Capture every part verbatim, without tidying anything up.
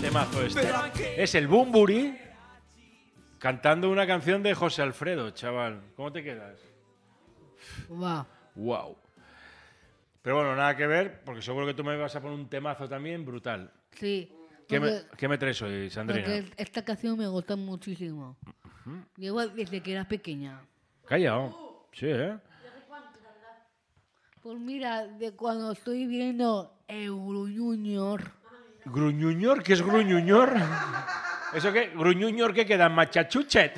Temazo este. Es el Bumburi cantando una canción de José Alfredo, chaval. ¿Cómo te quedas? Wow. Wow. Pero bueno, nada que ver, porque seguro que tú me vas a poner un temazo también brutal. Sí. ¿Qué me, porque- ¿Qué me traes hoy, Sandrina? Porque esta canción me gusta muchísimo. Llevo desde que era pequeña. Callao. Sí, ¿eh? Pues mira, de cuando estoy viendo Euro Junior. ¿Gruñuñor? ¿Qué es gruñuñor? ¿Eso qué? ¿Gruñuñor qué queda? ¿Machachuchet?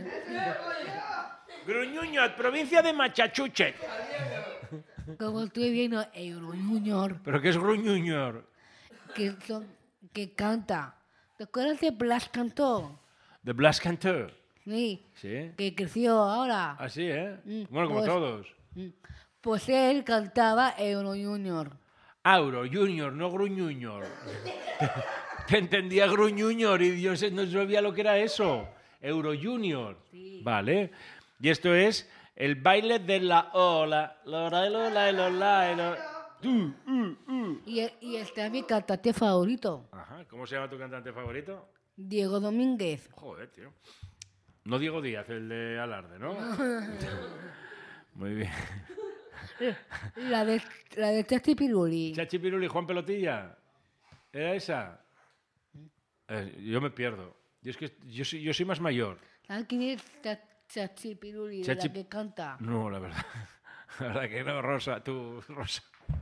Gruñuñor, provincia de Machachuchet. Como estoy viendo Euro Junior, ¿Pero qué es gruñuñor? que, son, que canta. ¿Te acuerdas de Blas Cantó? De Blas Cantor. Sí. Sí. Que creció ahora. Así, ¿eh? Mm, Bueno, como pues- todos. Mm. Pues él cantaba Euro Junior. Auro, Junior, no Gruñuñor. Te entendía Gruñuñor y yo no sabía lo que era eso. Euro Junior. Sí. Vale. Y esto es el baile de la ola. Lola, lola, lola, lola. Uh, uh, uh. Y, y este es mi cantante favorito, Ajá. ¿Cómo se llama tu cantante favorito? Diego Domínguez. Joder, tío. No Diego Díaz, el de Alarde, ¿no? Muy bien. La de, la de Chachi Piruli. Chachi Piruli y Juan Pelotilla. ¿Era esa? Eh, yo me pierdo. Yo es que yo soy, yo soy más mayor. ¿Sabes quién es Cha- Chachi Piruli? Chachi- La que canta. No, la verdad. La verdad que no, Rosa, tú, Rosa.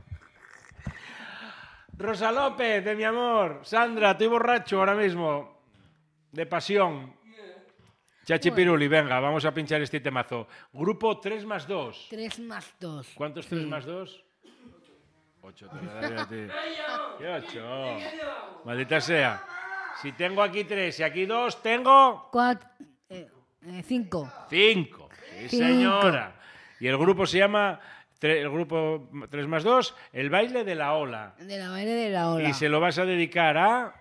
Rosa López, de mi amor. Sandra, estoy borracho ahora mismo. De pasión. Chachi Piruli, venga, vamos a pinchar este temazo. Grupo tres más dos. tres más dos. ¿Cuántos tres más dos? ocho. Te lo daré a ti. ¿Qué ocho? Maldita sea. Si tengo aquí tres y aquí dos, tengo Cuatro. Eh, eh, cinco. cinco. Sí, Cinco. señora. Y el grupo se llama, tre- el grupo tres más dos, el baile de la ola. De la baile de la ola. Y se lo vas a dedicar a...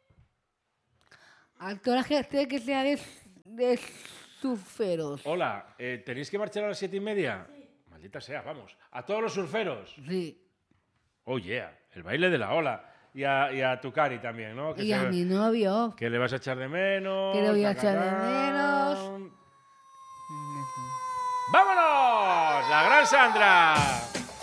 A toda la gente que sea de, de surferos. Hola, eh, ¿tenéis que marchar a las siete y media? Maldita sea, vamos. A todos los surferos. Sí. Oh, yeah. El baile de la ola. Y a, y a tu Cari también, ¿no? Que, Y se- a mi novio. que le vas a echar de menos. Que le voy a echar de tacatán. ¡Vámonos! La gran Sandra.